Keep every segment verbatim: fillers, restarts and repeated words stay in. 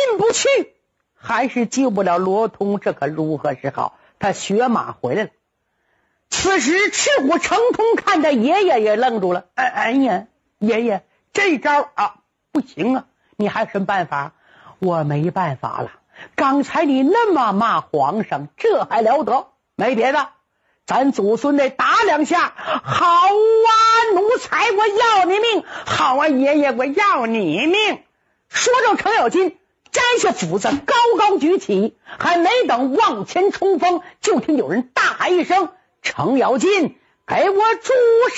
不去，还是救不了罗通，这可如何是好？他血马回来了。此时赤虎成通看他爷爷也愣住了。哎哎呀，爷爷，这招啊不行啊，你还有什么办法？我没办法了，刚才你那么骂皇上，这还了得？没别的，咱祖孙得打两下。好啊，奴才，我要你命！好啊，爷爷，我要你命！说着，程咬金摘下斧子，高高举起，还没等往前冲锋，就听有人大喊一声：“程咬金，给我住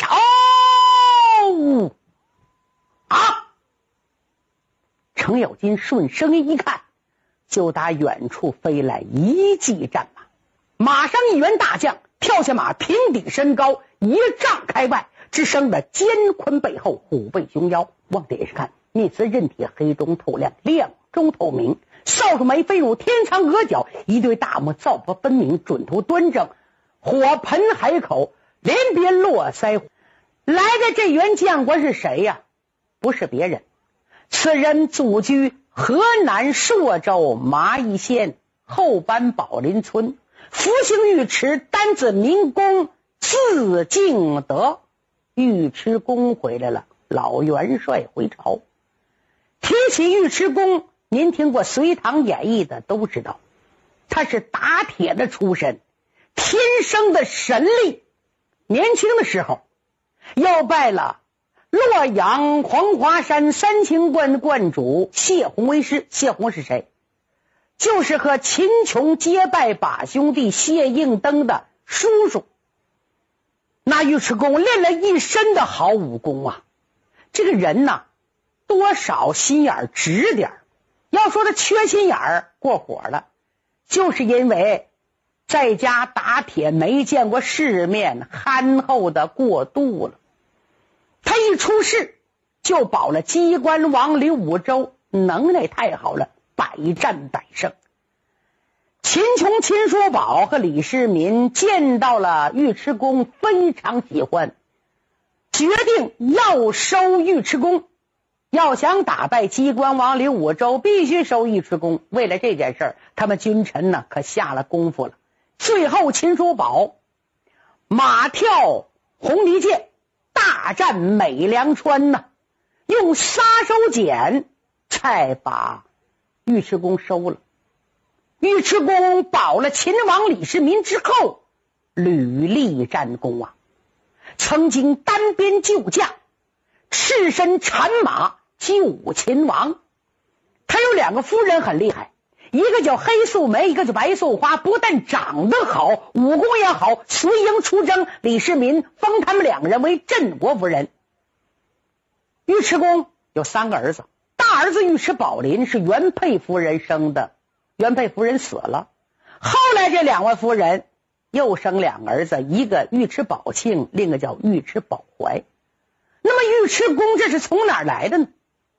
手！”啊！程咬金顺声音一看，就打远处飞来一骑战马，马上一员大将跳下马，平底身高一丈开外，只生的肩宽背厚，虎背熊腰。往底下看，面慈刃铁，黑中透亮，亮中透明。扫帚眉飞入天苍额角，一对大目造波分明，准头端正，火盆海口，连边络腮。来的这员将官是谁呀？不是别人，此人祖居河南朔州麻邑县后班宝林村，福星尉迟，单字明公，字敬德。尉迟恭回来了，老元帅回朝。提起尉迟恭，您听过《隋唐演义》的都知道，他是打铁的出身，天生的神力。年轻的时候要拜了洛阳黄华山三清观观主谢洪为师。谢洪是谁？就是和秦琼结拜把兄弟谢应登的叔叔。那尉迟恭练了一身的好武功啊，这个人呐，多少心眼儿直点儿。要说他缺心眼儿过火了，就是因为在家打铁没见过世面，憨厚的过度了。他一出世就保了机关王刘武周，能耐太好了，百战百胜。秦琼、秦叔宝和李世民见到了尉迟恭，非常喜欢，决定要收尉迟恭。要想打败机关王刘武周，必须收尉迟恭。为了这件事儿，他们君臣呢可下了功夫了。最后秦叔宝马跳红泥涧，大战美良川呢，用杀手锏才把尉迟恭收了。尉迟恭保了秦王李世民之后，屡立战功啊，曾经单鞭救驾，赤身缠马救秦王。他有两个夫人很厉害，一个叫黑素梅，一个叫白素花，不但长得好，武功也好，随营出征，李世民封他们两人为镇国夫人。尉迟恭有三个儿子，大儿子尉迟宝林是原配夫人生的，原配夫人死了，后来这两位夫人又生两个儿子，一个尉迟宝庆，另一个叫尉迟宝怀。那么尉迟恭这是从哪儿来的呢？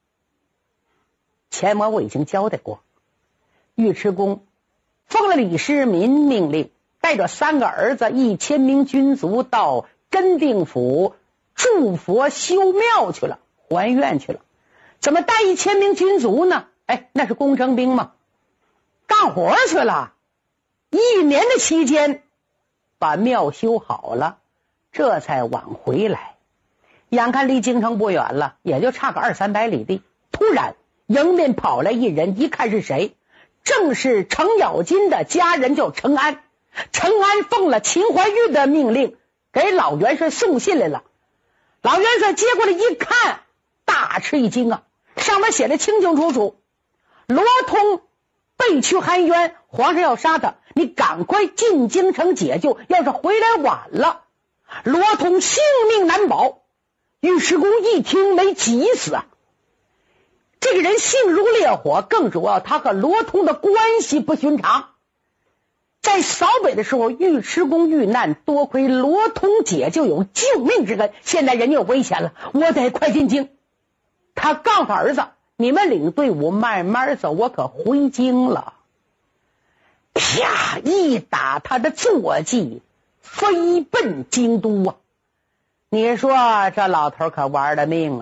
前文我已经交代过，尉迟恭奉了李世民命令，带着三个儿子一千名军卒到真定府筑佛修庙去了，还愿去了。怎么带一千名军卒呢？哎，那是工程兵嘛，干活去了。一年的期间把庙修好了，这才晚回来。眼看离京城不远了，也就差个二三百里地，突然迎面跑来一人，一看是谁，正是程咬金的家人，叫程安。程安奉了秦怀玉的命令，给老元帅送信来了。老元帅接过来一看，大吃一惊啊，上面写的清清楚楚，罗通被屈含冤，皇上要杀他，你赶快进京城解救，要是回来晚了，罗通性命难保。尉迟恭一听没急死啊，这个人性如烈火，更主要他和罗通的关系不寻常。在扫北的时候，尉迟恭遇难，多亏罗通解救，有救命之恩，现在人家有危险了，我得快进京。他告诉儿子，你们领队伍慢慢走，我可回京了。啪一打他的坐骑，飞奔京都啊！你说这老头可玩了命喽！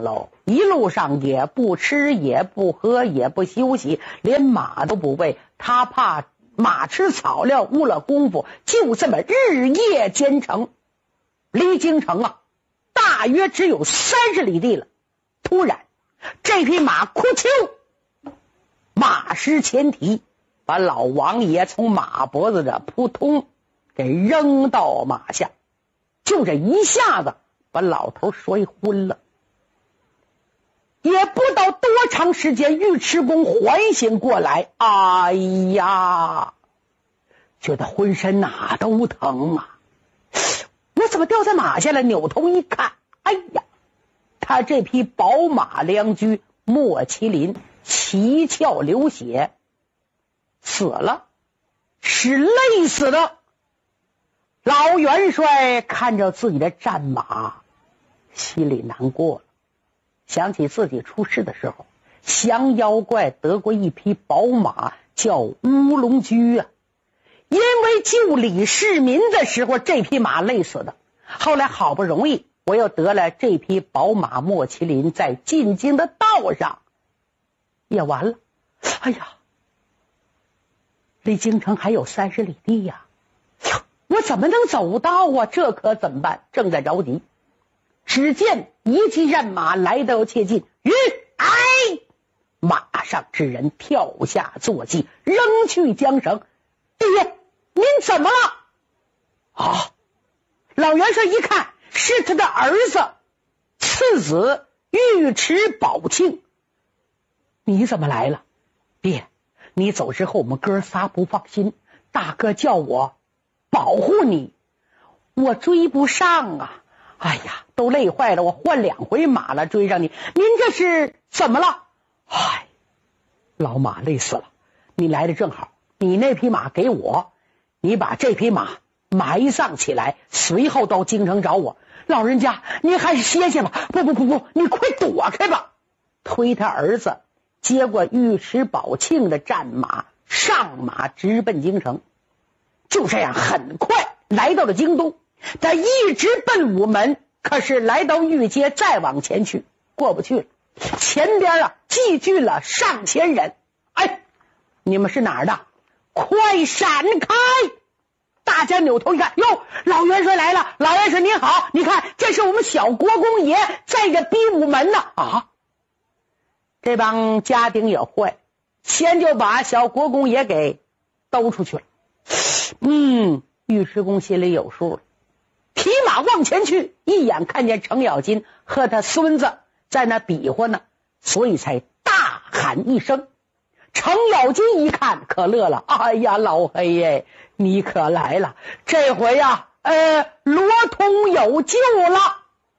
一路上也不吃也不喝也不休息，连马都不喂，他怕马吃草料误了功夫，就这么日夜兼程。离京城啊大约只有三十里地了，突然这匹马哭丘，马失前蹄，把老王爷从马脖子上扑通给扔到马下，就这一下子把老头摔昏了。也不到多长时间，尉迟恭缓醒过来，哎呀，觉得浑身哪都疼啊！我怎么掉在马下了？扭头一看，哎呀，他这匹宝马良驹莫麒麟七窍流血，死了，是累死的。老元帅看着自己的战马，心里难过了，想起自己出事的时候，降妖怪得过一匹宝马，叫乌龙驹啊。因为救李世民的时候，这匹马累死的。后来好不容易我又得了这匹宝马莫麒麟，在进京的道上也完了。哎呀，离京城还有三十里地呀，我怎么能走到啊？这可怎么办？正在着急，只见一骑战马来到切近，吁，哎，马上之人跳下坐骑，扔去缰绳。爹，您怎么了？啊！老元帅一看，是他的儿子次子尉迟宝庆。你怎么来了？爹，你走之后我们哥仨不放心，大哥叫我保护你，我追不上啊！哎呀，都累坏了，我换两回马了，追上你，您这是怎么了？哎，老马累死了，你来的正好，你那匹马给我，你把这匹马埋葬起来，随后到京城找我。老人家您还是歇歇吧。不不不不，你快躲开吧。推他儿子接过尉迟宝庆的战马，上马直奔京城。就这样很快来到了京都，他一直奔午门，可是来到御街再往前去过不去了，前边啊聚聚了上千人。哎，你们是哪儿的？快闪开！大家扭头一看，哟，老元帅来了！老元帅您好，你看这是我们小国公爷在这逼午门呢。啊，这帮家丁也坏，先就把小国公爷给兜出去了。嗯，尉迟恭心里有数了，提马往前去，一眼看见程咬金和他孙子在那比划呢，所以才大喊一声。程咬金一看可乐了，哎呀，老黑耶，你可来了，这回呀、啊，呃，罗通有救了。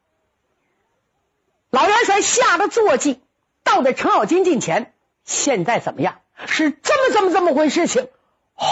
老元帅下了坐骑，到了程咬金近前，现在怎么样？是这么这么这么回事情。哦，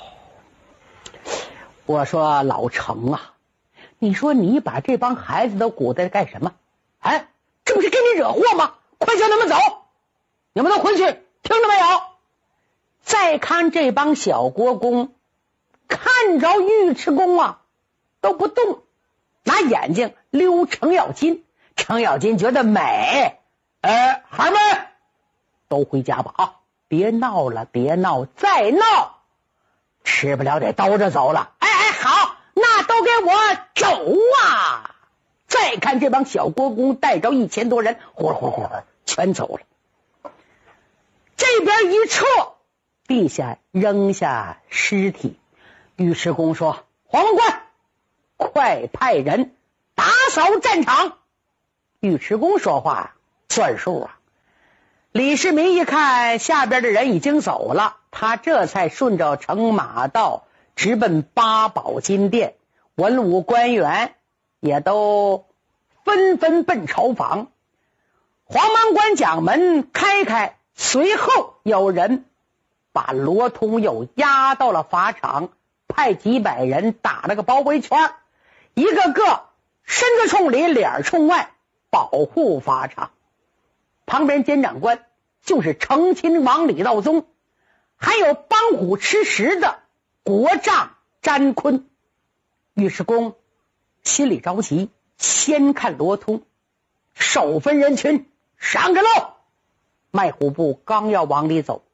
我说老程啊，你说你把这帮孩子都鼓捣干什么？哎，这不是给你惹祸吗？快叫他们走，你们都回去，听着没有？再看这帮小国公，看着尉迟恭啊都不动，拿眼睛溜程咬金。程咬金觉得美，呃，孩儿们都回家吧啊！别闹了，别闹，再闹吃不了得兜着走了。哎哎，好，那都给我走啊！再看这帮小国公带着一千多人，呼呼呼全走了。这边一撤，地下扔下尸体。尉迟恭说：“黄文官，快派人打扫战场。”尉迟恭说话算数啊。李世民一看下边的人已经走了，他这才顺着乘马道直奔八宝金殿，文武官员也都纷纷奔朝房。黄门关将门开开，随后有人把罗通又押到了法场，派几百人打了个包围圈，一个个身子冲里脸冲外，保护法场。旁边监长官就是成亲王李道宗，还有帮虎吃食的国丈詹坤。尉迟恭心里着急，先看罗通，手分人群， 上阵喽！卖虎部刚要往里走，